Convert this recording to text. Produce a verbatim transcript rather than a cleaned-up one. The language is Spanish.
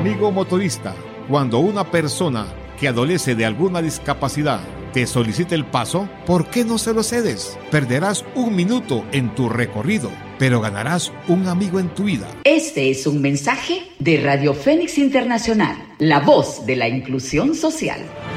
Amigo motorista, cuando una persona que adolece de alguna discapacidad te solicita el paso, ¿por qué no se lo cedes? Perderás un minuto en tu recorrido, pero ganarás un amigo en tu vida. Este es un mensaje de Radio Fénix Internacional, la voz de la inclusión social.